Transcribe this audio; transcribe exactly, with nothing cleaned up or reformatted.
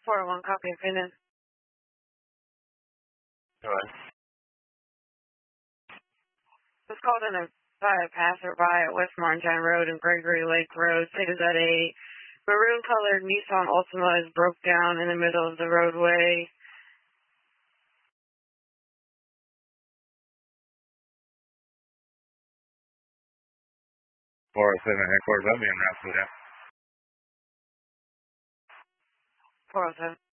four oh one, copy of Phoenix. Go ahead. Was called in a, by a passerby at West Montana Road and Gregory Lake Road. Stated that a maroon-colored Nissan Altima is broke down in the middle of the roadway. four oh seven headquarters, I'll be in route for that. four oh seven.